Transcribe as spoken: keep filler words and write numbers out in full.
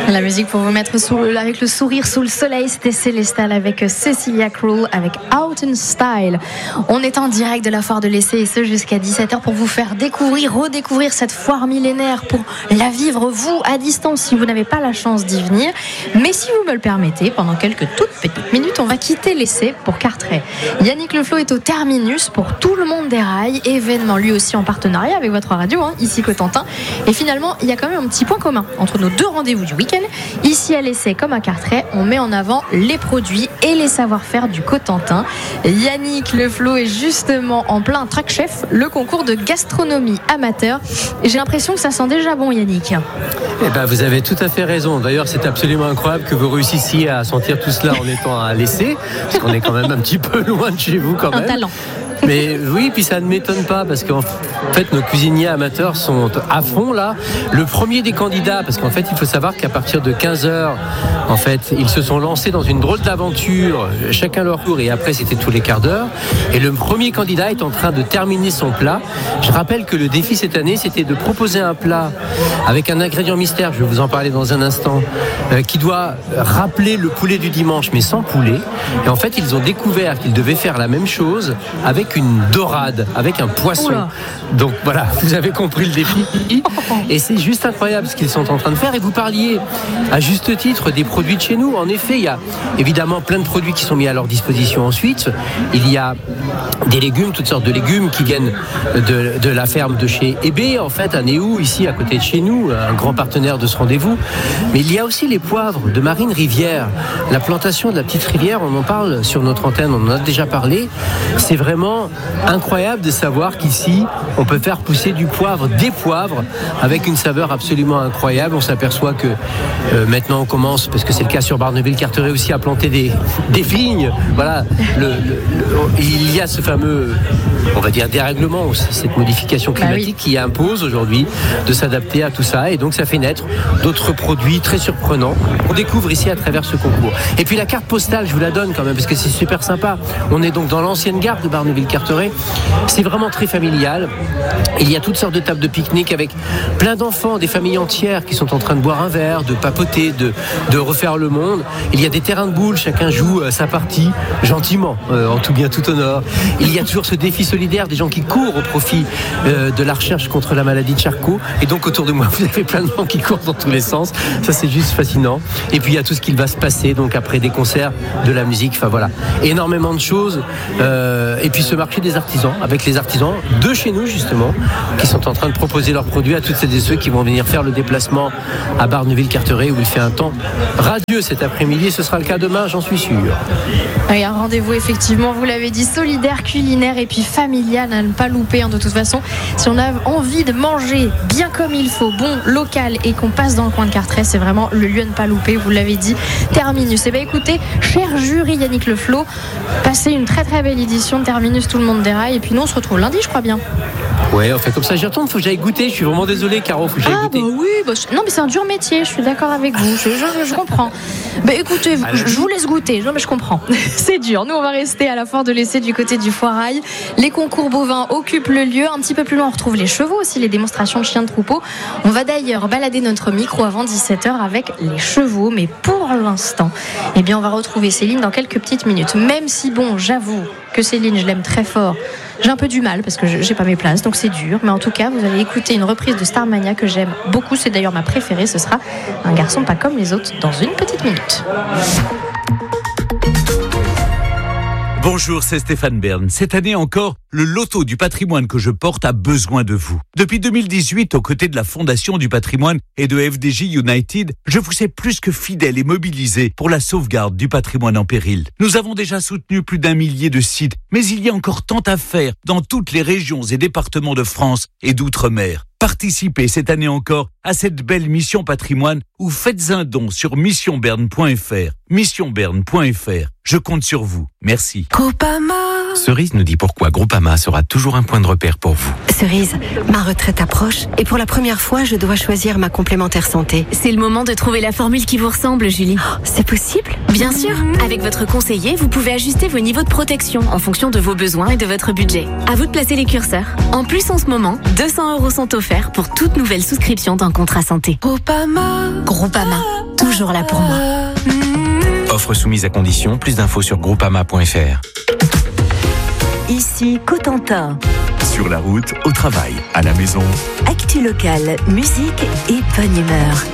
La musique pour vous mettre sous, avec le sourire sous le soleil, c'était Célestal avec Cecilia Krull avec Out in Style. On est en direct de la foire de l'essai et ce jusqu'à dix-sept heures pour vous faire découvrir, redécouvrir cette foire millénaire, pour la vivre vous à distance si vous n'avez pas la chance d'y venir. Mais si vous me le permettez, pendant quelques toutes petites minutes, on va quitter l'essai pour Carteret. Yannick Le Floh est au terminus pour Tout le monde déraille, événement lui aussi en partenariat avec votre radio, hein, ici Cotentin. Et finalement, il y a quand même un petit point commun entre nos deux rendez-vous du week-end. Ici à l'essai comme à Carteret, on met en avant les produits et les savoir-faire du Cotentin. Yannick Le Floh est justement en plein track chef, le concours de gastronomie amateur. Et j'ai l'impression que ça sent déjà bon, Yannick. Eh ben, vous avez tout à fait raison. D'ailleurs, c'est absolument incroyable que vous réussissiez à sentir tout cela en étant à l'essai, parce qu'on est quand même un petit peu loin de chez vous quand même. Un talent. Mais oui, puis ça ne m'étonne pas parce qu'en fait, nos cuisiniers amateurs sont à fond là. Le premier des candidats, parce qu'en fait, il faut savoir qu'à partir de quinze heures, en fait, ils se sont lancés dans une drôle d'aventure, chacun leur tour, et après, c'était tous les quarts d'heure. Et le premier candidat est en train de terminer son plat. Je rappelle que le défi cette année, c'était de proposer un plat avec un ingrédient mystère, je vais vous en parler dans un instant, euh, qui doit rappeler le poulet du dimanche, mais sans poulet. Et en fait, ils ont découvert qu'ils devaient faire la même chose avec une dorade, avec un poisson. Oula. Donc voilà, vous avez compris le défi. Et c'est juste incroyable ce qu'ils sont en train de faire. Et vous parliez à juste titre des produits de chez nous. En effet, il y a évidemment plein de produits qui sont mis à leur disposition ensuite. Il y a des légumes, toutes sortes de légumes qui viennent de, de la ferme de chez Hébé, en fait, à Néou, ici à côté de chez nous, un grand partenaire de ce rendez-vous. Mais il y a aussi les poivres de Marine Rivière. La plantation de la petite rivière, on en parle sur notre antenne, on en a déjà parlé. C'est vraiment incroyable de savoir qu'ici on peut faire pousser du poivre, des poivres avec une saveur absolument incroyable. On s'aperçoit que euh, maintenant on commence, parce que c'est le cas sur Barneville-Carteret aussi, à planter des, des vignes. Voilà, le, le, le, il y a ce fameux, on va dire, dérèglement, cette modification climatique bah oui. qui impose aujourd'hui de s'adapter à tout ça, et donc ça fait naître d'autres produits très surprenants qu'on découvre ici à travers ce concours. Et puis la carte postale, je vous la donne quand même parce que c'est super sympa. On est donc dans l'ancienne gare de Barneville-Carteret. C'est vraiment très familial. Il y a toutes sortes de tables de pique-nique avec plein d'enfants, des familles entières qui sont en train de boire un verre, de papoter, de, de refaire le monde. Il y a des terrains de boules, chacun joue sa partie gentiment, euh, en tout bien tout honneur. Il y a toujours ce défi solidaire, des gens qui courent au profit euh, de la recherche contre la maladie de Charcot. Et donc autour de moi, vous avez plein de gens qui courent dans tous les sens. Ça, c'est juste fascinant. Et puis il y a tout ce qui va se passer, donc après des concerts, de la musique, enfin voilà, énormément de choses. Euh, et puis ce marché des artisans, avec les artisans de chez nous justement, qui sont en train de proposer leurs produits à toutes celles et ceux qui vont venir faire le déplacement à Barneville-Carteret où il fait un temps radieux cet après-midi, et ce sera le cas demain, j'en suis sûr. Oui, un rendez-vous effectivement, vous l'avez dit, solidaire, culinaire et puis familial, à ne pas louper hein, de toute façon. Si on a envie de manger bien comme il faut, bon, local, et qu'on passe dans le coin de Carteret, c'est vraiment le lieu à ne pas louper, vous l'avez dit. Terminus. Et bien écoutez, cher jury Yannick Le Floh, passez une très très belle édition de Terminus, tout le monde déraille, et puis nous on se retrouve lundi, je crois bien. Ouais, on fait comme ça. J'y retourne, faut que j'aille goûter. Je suis vraiment désolé, Caro, faut que j'aille ah, goûter. Bah oui, bah, je... non mais c'est un dur métier, je suis d'accord avec vous, je, je, je comprends. Bah écoutez, je, je vous laisse goûter, non mais je comprends. C'est dur, nous on va rester à la foire de l'essai du côté du Foirail. Les concours bovins occupent le lieu, un petit peu plus loin on retrouve les chevaux aussi, les démonstrations de chiens de troupeau. On va d'ailleurs balader notre micro avant dix-sept heures avec les chevaux, mais pour l'instant, eh bien on va retrouver Céline dans quelques petites minutes. Même si bon, j'avoue que Céline, je l'aime très fort. J'ai un peu du mal parce que je j'ai pas mes places, donc c'est dur. Mais en tout cas, vous allez écouter une reprise de Starmania que j'aime beaucoup. C'est d'ailleurs ma préférée. Ce sera Un garçon pas comme les autres dans une petite minute. Bonjour, c'est Stéphane Bern. Cette année encore, le loto du patrimoine que je porte a besoin de vous. Depuis deux mille dix-huit, aux côtés de la Fondation du patrimoine et de F D J United, je vous ai plus que fidèle et mobilisé pour la sauvegarde du patrimoine en péril. Nous avons déjà soutenu plus d'un millier de sites, mais il y a encore tant à faire dans toutes les régions et départements de France et d'outre-mer. Participez cette année encore à cette belle mission patrimoine ou faites un don sur mission berne point f r. mission berne point f r. Je compte sur vous. Merci. Groupama. Cerise nous dit pourquoi Groupama sera toujours un point de repère pour vous. Cerise, ma retraite approche et pour la première fois, je dois choisir ma complémentaire santé. C'est le moment de trouver la formule qui vous ressemble, Julie. Oh, c'est possible ? Bien sûr. Avec votre conseiller, vous pouvez ajuster vos niveaux de protection en fonction de vos besoins et de votre budget. À vous de placer les curseurs. En plus, en ce moment, deux cents euros sont offerts pour toute nouvelle souscription d'un contrat santé. Groupama. Groupama, toujours là pour moi. Offre soumise à condition. Plus d'infos sur groupama point f r. Ici Cotentin. Sur la route, au travail, à la maison. Actu locale, musique et bonne humeur.